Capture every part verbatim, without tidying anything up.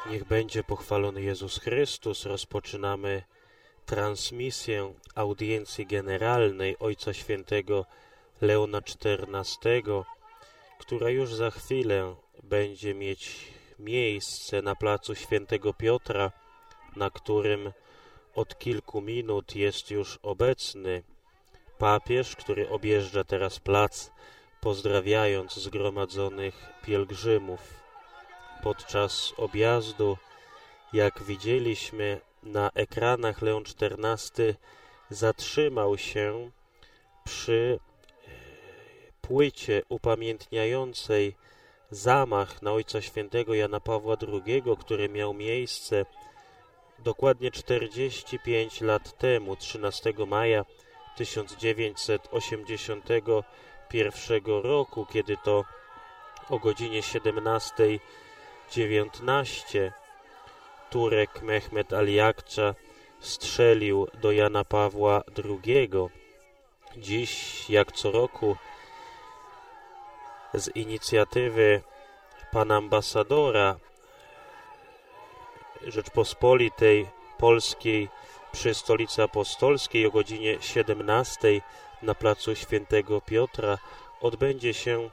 Niech będzie pochwalony Jezus Chrystus. Rozpoczynamy transmisję audiencji generalnej Ojca Świętego Leona czternastego, która już za chwilę będzie mieć miejsce na placu Świętego Piotra, na którym od kilku minut jest już obecny papież, który objeżdża teraz plac, pozdrawiając zgromadzonych pielgrzymów. Podczas objazdu, jak widzieliśmy na ekranach, Leon czternasty zatrzymał się przy płycie upamiętniającej zamach na Ojca Świętego Jana Pawła drugiego, który miał miejsce dokładnie czterdzieści pięć lat temu, trzynastego maja tysiąc dziewięćset osiemdziesiątego pierwszego roku, kiedy to o godzinie siedemnastej dziewiętnaście Turek Mehmet Ali Akça strzelił do Jana Pawła drugiego. Dziś, jak co roku, z inicjatywy pana ambasadora Rzeczpospolitej Polskiej przy Stolicy Apostolskiej o godzinie siedemnastej na placu Świętego Piotra odbędzie się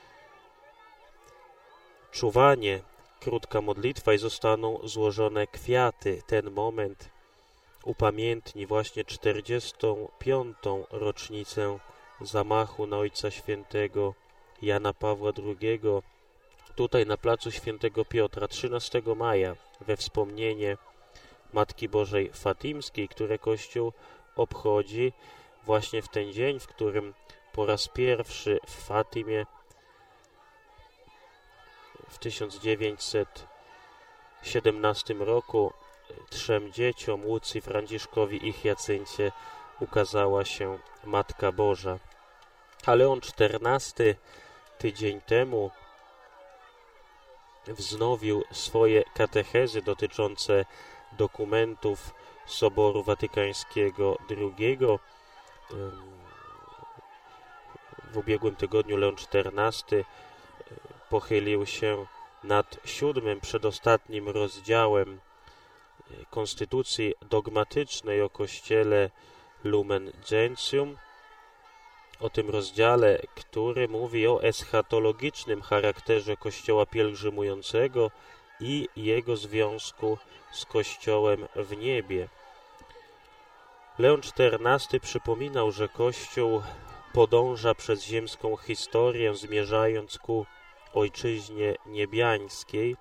czuwanie, krótka modlitwa i zostaną złożone kwiaty. Ten moment upamiętni właśnie czterdziestą piątą rocznicę zamachu na Ojca Świętego Jana Pawła drugiego. Tutaj na placu Świętego Piotra trzynastego maja we wspomnienie Matki Bożej Fatimskiej, które Kościół obchodzi właśnie w ten dzień, w którym po raz pierwszy w Fatimie w tysiąc dziewięćset siedemnastym roku trzem dzieciom, Łucji, Franciszkowi i Hiacyncie, ukazała się Matka Boża. A Leon czternasty tydzień temu wznowił swoje katechezy dotyczące dokumentów Soboru Watykańskiego drugiego. W ubiegłym tygodniu Leon czternasty pochylił się nad siódmym, przedostatnim rozdziałem konstytucji dogmatycznej o Kościele Lumen Gentium, o tym rozdziale, który mówi o eschatologicznym charakterze Kościoła pielgrzymującego i jego związku z Kościołem w niebie. Leon czternasty przypominał, że Kościół podąża przez ziemską historię, zmierzając ku Ojczyźnie niebiańskiej.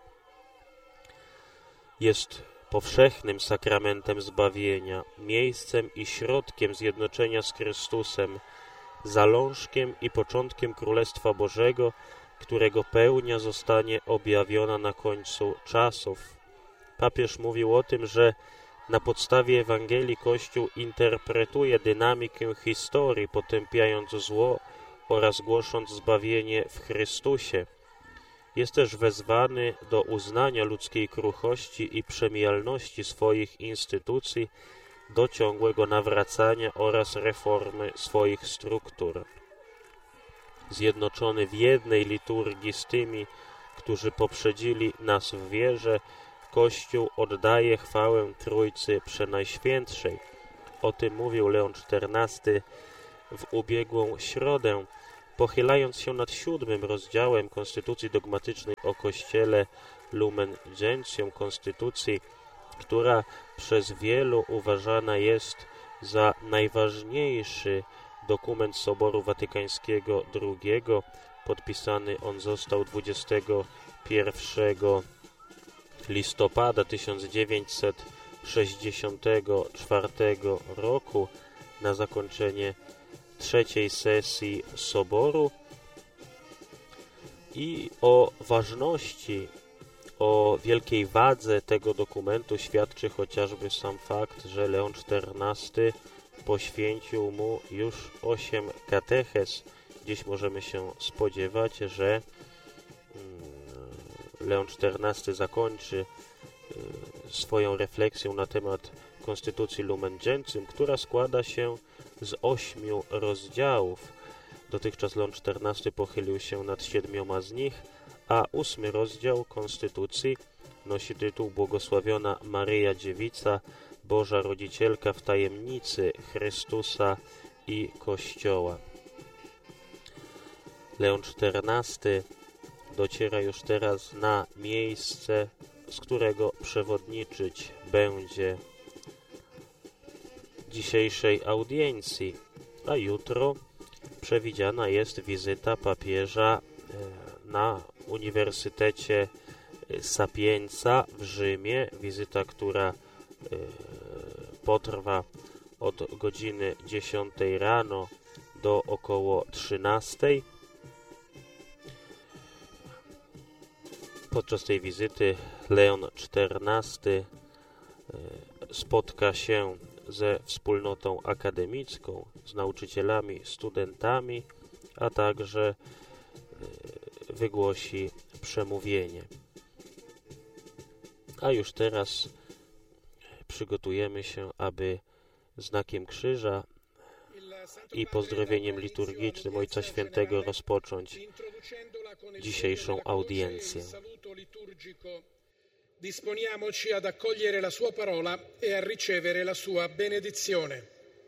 Jest powszechnym sakramentem zbawienia, miejscem i środkiem zjednoczenia z Chrystusem, zalążkiem i początkiem Królestwa Bożego, którego pełnia zostanie objawiona na końcu czasów. Papież mówił o tym, że na podstawie Ewangelii Kościół interpretuje dynamikę historii, potępiając zło oraz głosząc zbawienie w Chrystusie. Jest też wezwany do uznania ludzkiej kruchości i przemijalności swoich instytucji, do ciągłego nawracania oraz reformy swoich struktur. Zjednoczony w jednej liturgii z tymi, którzy poprzedzili nas w wierze, Kościół oddaje chwałę Trójcy Przenajświętszej. O tym mówił Leon czternasty w ubiegłą środę, pochylając się nad siódmym rozdziałem Konstytucji dogmatycznej o Kościele Lumen Gentium, konstytucji, która przez wielu uważana jest za najważniejszy dokument Soboru Watykańskiego drugiego. Podpisany on został dwudziestego pierwszego listopada tysiąc dziewięćset sześćdziesiątego czwartego roku na zakończenie trzeciej sesji Soboru. I o ważności, o wielkiej wadze tego dokumentu świadczy chociażby sam fakt, że Leon czternasty poświęcił mu już osiem katechez. Dziś możemy się spodziewać, że Leon czternasty zakończy swoją refleksją na temat Konstytucji Lumen Gentium, która składa się z ośmiu rozdziałów. Dotychczas Leon czternasty pochylił się nad siedmioma z nich, a ósmy rozdział Konstytucji nosi tytuł Błogosławiona Maryja Dziewica, Boża Rodzicielka w tajemnicy Chrystusa i Kościoła. Leon czternasty dociera już teraz na miejsce, z którego przewodniczyć będzie dzisiejszej audiencji, a jutro przewidziana jest wizyta papieża na Uniwersytecie Sapienza w Rzymie. Wizyta, która potrwa od godziny dziesiątej rano do około trzynastej. Podczas tej wizyty Leon czternasty spotka się ze wspólnotą akademicką, z nauczycielami, studentami, a także wygłosi przemówienie. A już teraz przygotujemy się, aby znakiem krzyża i pozdrowieniem liturgicznym Ojca Świętego rozpocząć dzisiejszą audiencję. Disponiamoci ad accogliere la sua parola e a ricevere la sua benedizione.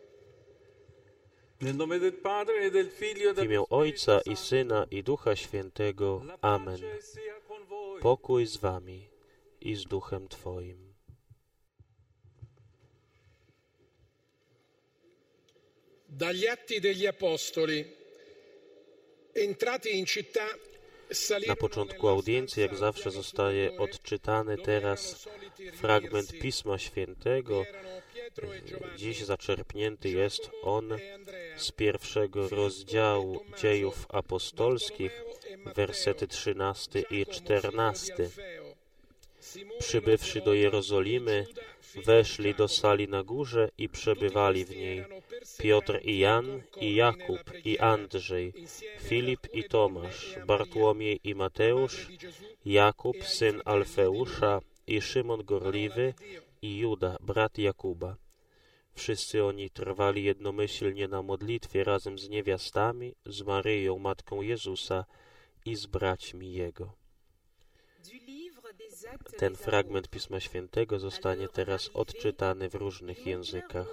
W imię Ojca i Syna i Ducha Świętego. Amen. Pokój z wami i z duchem Twoim. Dagli Atti degli Apostoli, entrati in città. Na początku audiencji, jak zawsze, zostaje odczytany teraz fragment Pisma Świętego. Dziś zaczerpnięty jest on z pierwszego rozdziału Dziejów Apostolskich, wersety trzynasty i czternasty. Przybywszy do Jerozolimy, weszli do sali na górze i przebywali w niej Piotr i Jan, i Jakub, i Andrzej, Filip i Tomasz, Bartłomiej i Mateusz, Jakub, syn Alfeusza, i Szymon Gorliwy, i Juda, brat Jakuba. Wszyscy oni trwali jednomyślnie na modlitwie razem z niewiastami, z Maryją, matką Jezusa i z braćmi Jego. Ten fragment Pisma Świętego zostanie teraz odczytany w różnych językach.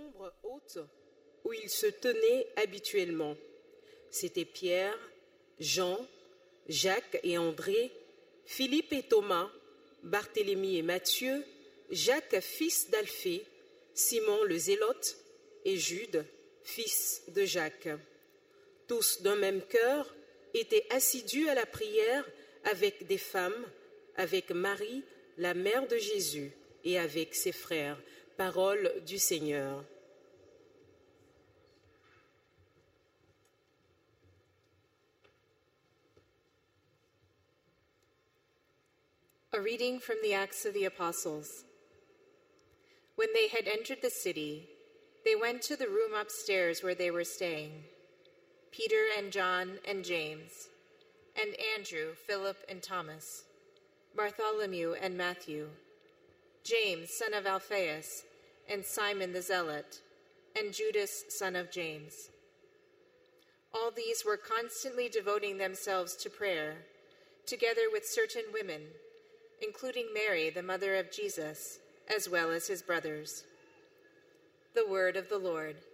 Où il se tenait habituellement. C'étaient Pierre, Jean, Jacques et André, Philippe et Thomas, Barthélemy et Matthieu, Jacques, fils d'Alphée, Simon le Zélote et Jude, fils de Jacques. Tous d'un même cœur étaient assidus à la prière avec des femmes, avec Marie, la mère de Jésus, et avec ses frères. Parole du Seigneur. A reading from the Acts of the Apostles. When they had entered the city, they went to the room upstairs where they were staying. Peter and John and James, and Andrew, Philip and Thomas, Bartholomew and Matthew, James, son of Alphaeus, and Simon the Zealot, and Judas, son of James. All these were constantly devoting themselves to prayer, together with certain women, including Mary, the mother of Jesus, as well as his brothers. The word of the Lord.